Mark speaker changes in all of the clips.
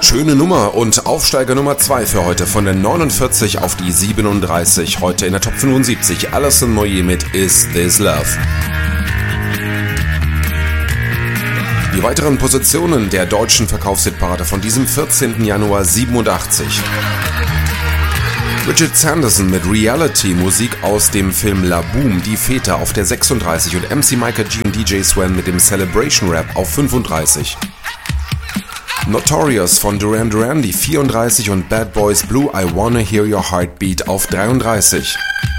Speaker 1: Schöne Nummer und Aufsteiger Nummer 2 für heute von der 49 auf die 37. Heute in der Top 75 Alison Moyet mit Is This Love. Die weiteren Positionen der deutschen Verkaufshitparade von diesem 14. Januar 87. Richard Sanderson mit Reality, Musik aus dem Film La Boom, Die Väter auf der 36 und MC Micah G und DJ Swan mit dem Celebration Rap auf 35. Notorious von Duran Duran, die 34 und Bad Boys Blue, I Wanna Hear Your Heartbeat auf 33.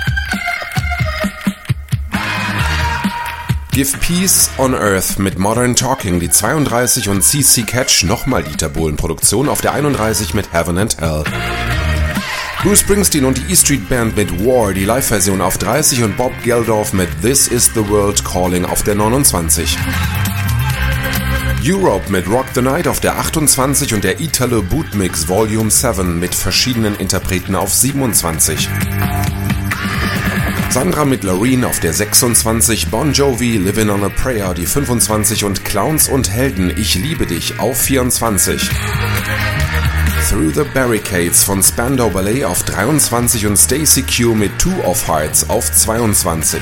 Speaker 1: Give Peace on Earth mit Modern Talking, die 32 und CC Catch, nochmal Dieter Bohlen-Produktion auf der 31 mit Heaven and Hell. Bruce Springsteen und die E Street Band mit War, die Live-Version auf 30 und Bob Geldof mit This Is the World Calling auf der 29. Europe mit Rock the Night auf der 28 und der Italo Bootmix Volume 7 mit verschiedenen Interpreten auf 27. Sandra mit Loreen auf der 26, Bon Jovi, Living on a Prayer, die 25 und Clowns und Helden, Ich liebe dich auf 24. Through the Barricades von Spandau Ballet auf 23 und Stacey Q mit Two of Hearts auf 22.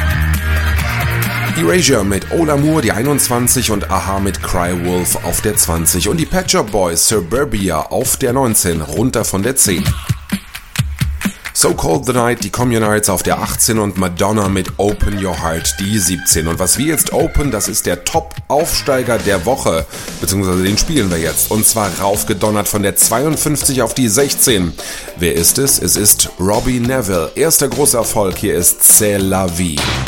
Speaker 1: Erasure mit Old Amour, die 21 und Aha mit Cry Wolf auf der 20 und die Pet Shop Boys Suburbia auf der 19, runter von der 10. So Cold the Night, die Communards auf der 18 und Madonna mit Open Your Heart, die 17. Und was wir jetzt open, das ist der Top-Aufsteiger der Woche, beziehungsweise den spielen wir jetzt. Und zwar raufgedonnert von der 52 auf die 16. Wer ist es? Es ist Robbie Neville. Erster großer Erfolg, hier ist C'est la vie.